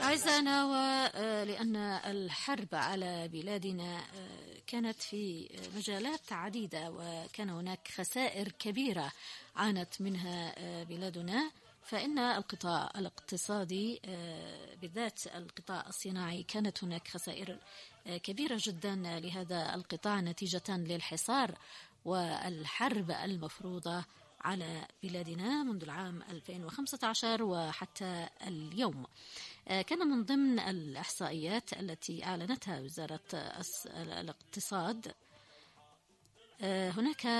أعزائنا، ولأن الحرب على بلادنا كانت في مجالات عديدة وكان هناك خسائر كبيرة عانت منها بلادنا، فإن القطاع الاقتصادي بالذات القطاع الصناعي كانت هناك خسائر كبيرة جدا لهذا القطاع نتيجة للحصار والحرب المفروضة على بلادنا منذ العام 2015 وحتى اليوم. كان من ضمن الإحصائيات التي أعلنتها وزارة الاقتصاد هناك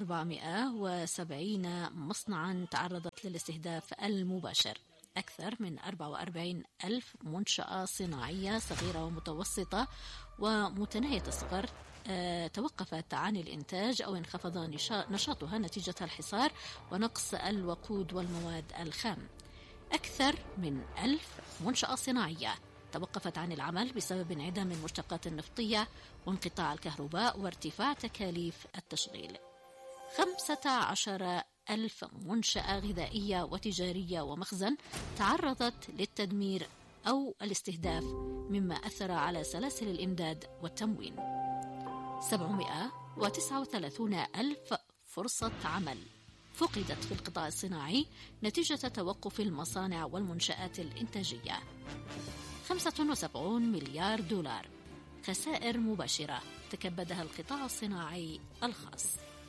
470 مصنعا تعرضت للاستهداف المباشر. أكثر من 44 ألف منشأة صناعية صغيرة ومتوسطة ومتناهية الصغر توقفت عن الإنتاج أو انخفض نشاطها نتيجة الحصار ونقص الوقود والمواد الخام. أكثر من 1000 منشأة صناعية توقفت عن العمل بسبب انعدام المشتقات النفطية وانقطاع الكهرباء وارتفاع تكاليف التشغيل. 15 ألف منشأة غذائية وتجارية ومخزن تعرضت للتدمير أو الاستهداف، مما أثر على سلاسل الإمداد والتموين. 739 ألف فرصة عمل فقدت في القطاع الصناعي نتيجة توقف المصانع والمنشآت الإنتاجية. 75 مليار دولار خسائر مباشرة تكبدها القطاع الصناعي الخاص.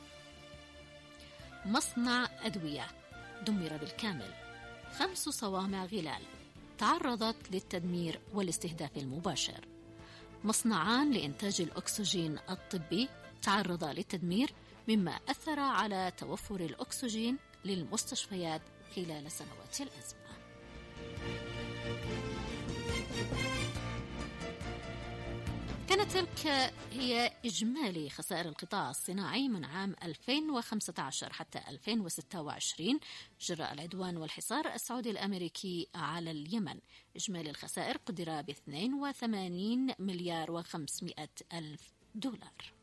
مصنع أدوية دمر بالكامل. 5 صوامع غلال تعرضت للتدمير والاستهداف المباشر. مصنعان لإنتاج الأكسجين الطبي تعرضا للتدمير، مما أثر على توفر الأكسجين للمستشفيات خلال سنوات الأزمة. كانت تلك هي إجمالي خسائر القطاع الصناعي من عام 2015 حتى 2026 جراء العدوان والحصار السعودي الأمريكي على اليمن. إجمالي الخسائر قدر ب 82 مليار و500 ألف دولار.